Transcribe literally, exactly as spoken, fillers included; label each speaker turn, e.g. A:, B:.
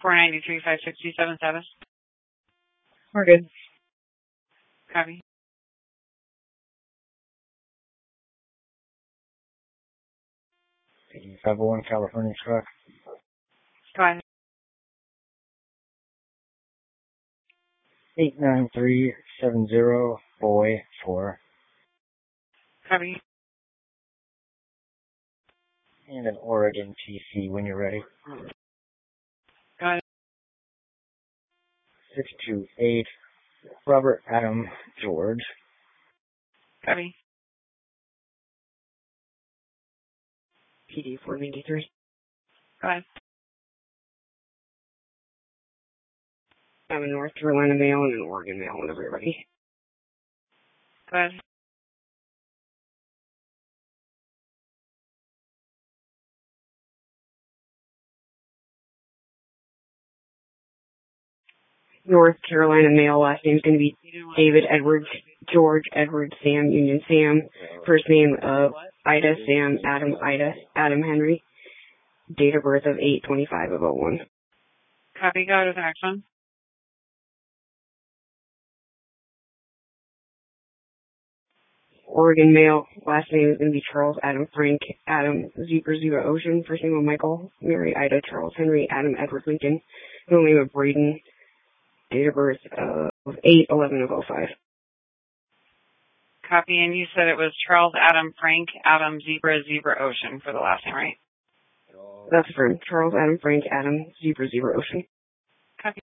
A: four ninety-three, five sixty-seven status.
B: We're good.
A: Copy.
C: five oh one California truck.
A: Go ahead.
C: eight nine three seven zero boy four.
A: Copy.
C: And an Oregon T C when you're ready.
A: Go ahead.
C: six two eight Robert Adam George.
A: Copy.
B: P D four ninety-three.
A: Go ahead.
B: I'm a North Carolina male and an Oregon male whenever you're ready.
A: Go ahead.
B: North Carolina male, last name's going to be David Edwards, George Edwards, Sam Union Sam. First name of Ida Sam Adam Ida Adam Henry. Date of birth of eight twenty-five of oh one.
A: Copy. Go ahead with the next one.
B: Oregon male, last name is going to be Charles Adam Frank Adam Zebra Zebra Ocean. First name of Michael, Mary Ida Charles Henry Adam Edward Lincoln. Middle name of Braden. Date of birth of eight eleven of oh five.
A: Copy. And you said it was Charles Adam Frank Adam Zebra Zebra Ocean for the last name, right?
B: That's for Charles Adam Frank Adam Zebra Zebra Ocean.
A: Copy.